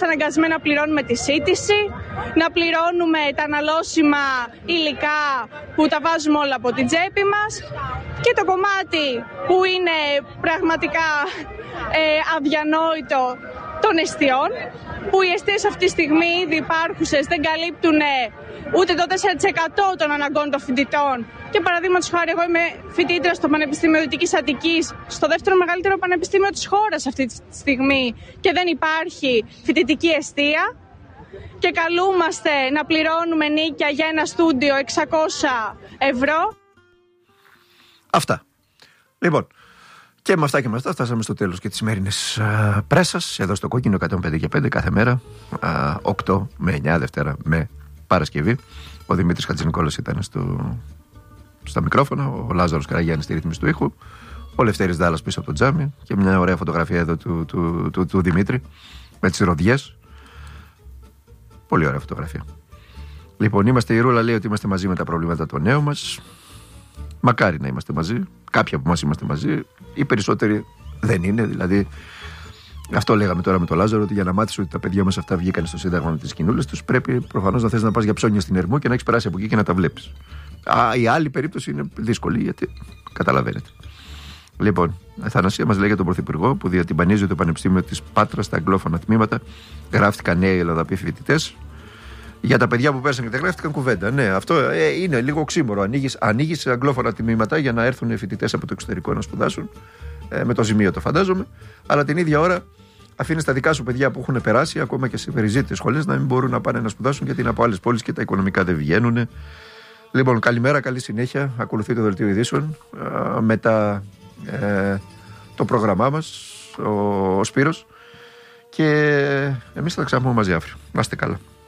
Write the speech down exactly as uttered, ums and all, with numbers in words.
αναγκασμένοι να πληρώνουμε τη σύντηση, να πληρώνουμε τα αναλώσιμα υλικά που τα βάζουμε όλα από την τσέπη μας και το κομμάτι που είναι πραγματικά ε, αδιανόητο των εστιών, που οι εστίες αυτή τη στιγμή ήδη υπάρχουσες δεν καλύπτουν ούτε το τέσσερα τοις εκατό των αναγκών των φοιτητών. Και παραδείγματος χάρη, εγώ είμαι φοιτήτρια στο Πανεπιστήμιο Δυτικής Αττικής, στο δεύτερο μεγαλύτερο πανεπιστήμιο της χώρας αυτή τη στιγμή, και δεν υπάρχει φοιτητική εστία. Και καλούμαστε να πληρώνουμε νίκια για ένα στούντιο εξακόσια ευρώ. Αυτά. Λοιπόν, και με αυτά και με αυτά φτάσαμε στο τέλος και της σημερινής uh, πρέσας, εδώ στο Κόκκινο εκατόν πέντε και πέντε, κάθε μέρα, uh, οκτώ με εννιά, Δευτέρα με Παρασκευή. Ο Δημήτρης Χατζηνικόλας ήταν στο, στα μικρόφωνα, ο Λάζαρος Καραγιάννης στη ρύθμιση του ήχου, ο Λευτέρης Δάλλας πίσω από το τζάμι και μια ωραία φωτογραφία εδώ του, του, του, του, του Δημήτρη με τις ροδιές. Πολύ ωραία φωτογραφία. Λοιπόν, είμαστε, η Ρούλα λέει ότι είμαστε μαζί με τα προβλήματα των νέων μας. Μακάρι να είμαστε μαζί. Κάποιοι από εμάς είμαστε μαζί. Οι περισσότεροι δεν είναι. Δηλαδή, αυτό λέγαμε τώρα με τον Λάζαρο, ότι για να μάθεις ότι τα παιδιά μας αυτά βγήκαν στο Σύνταγμα με τις κοινούλες τους, πρέπει προφανώς να θες να πας για ψώνια στην Ερμού και να έχεις περάσει από εκεί και να τα βλέπεις. Α, η άλλη περίπτωση είναι δύσκολη, γιατί καταλαβαίνετε. Λοιπόν, Αθανασία μας λέει για τον Πρωθυπουργό που διατυμπανίζει το Πανεπιστήμιο της Πάτρας στα αγγλόφωνα τμήματα. Γράφτηκαν νέοι Ελλαδαποί φοιτητές. Για τα παιδιά που πέρασαν και τα γράφτηκαν κουβέντα. Ναι, αυτό ε, είναι λίγο οξύμορο. Ανοίγεις, ανοίγεις αγγλόφωνα τμήματα για να έρθουν φοιτητές από το εξωτερικό να σπουδάσουν. Ε, με το ζημίο το φαντάζομαι. Αλλά την ίδια ώρα αφήνεις τα δικά σου παιδιά που έχουν περάσει, ακόμα και σε περιζήτητες σχολές, να μην μπορούν να πάνε να σπουδάσουν γιατί είναι από άλλες πόλεις και τα οικονομικά δεν βγαίνουν. Λοιπόν, καλημέρα, καλή συνέχεια. Ακολουθεί το δελτίο ειδήσεων. Ε, μετά ε, το πρόγραμμά μας, ο, ο Σπύρος. Και εμείς θα τα ξαναπούμε μαζί αύριο. Να είστε καλά.